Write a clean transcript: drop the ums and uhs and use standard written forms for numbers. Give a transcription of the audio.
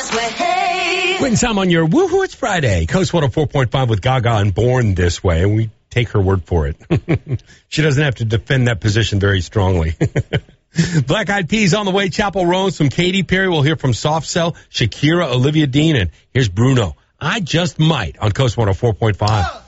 this way. Quitting time on your Woohoo, it's Friday. Coast 104.5 with Gaga and Born This Way, and we take her word for it. She doesn't have to defend that position very strongly. Black Eyed Peas on the way, Chapel Roan, some Katy Perry. We'll hear from Soft Cell, Shakira, Olivia Dean, and here's Bruno. I Just Might on Coast 104.5.